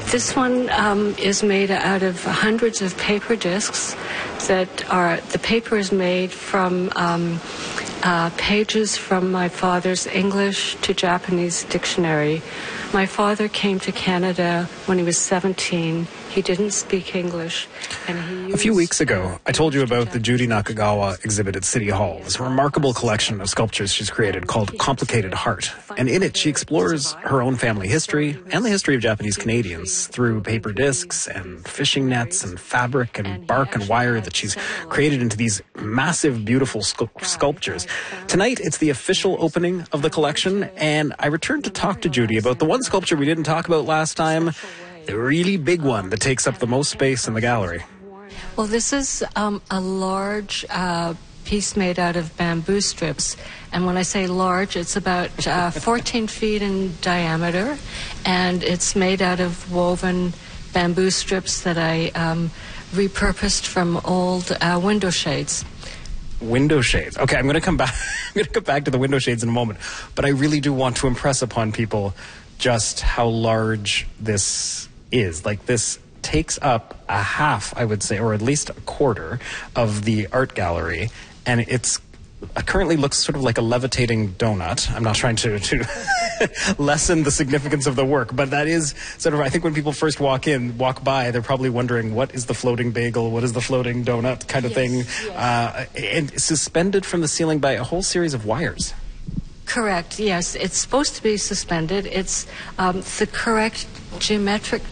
This one is made out of hundreds of paper discs the paper is made from pages from my father's English to Japanese dictionary. My father came to Canada when he was 17. He didn't speak English. A few weeks ago, I told you about the Judy Nakagawa exhibit at City Hall, this remarkable collection of sculptures she's created called Complicated Heart. And in it, she explores her own family history and the history of Japanese Canadians through paper discs and fishing nets and fabric and bark and wire that she's created into these massive, beautiful sculptures. Tonight, it's the official opening of the collection, and I returned to talk to Judy about the one sculpture we didn't talk about last time, the really big one that takes up the most space in the gallery. Well, this is a large piece made out of bamboo strips. And when I say large, it's about 14 feet in diameter. And it's made out of woven bamboo strips that I repurposed from old window shades. Window shades. Okay, I'm going to come back. I'm going to come back to the window shades in a moment. But I really do want to impress upon people just how large this is. Like, this takes up a half, I would say, or at least a quarter of the art gallery, and it's currently looks sort of like a levitating donut. I'm not trying to lessen the significance of the work, but that is sort of, I think when people first walk by, they're probably wondering, what is the floating bagel? What is the floating donut kind of thing? Yes. And suspended from the ceiling by a whole series of wires. Correct, yes. It's supposed to be suspended. It's the correct geometric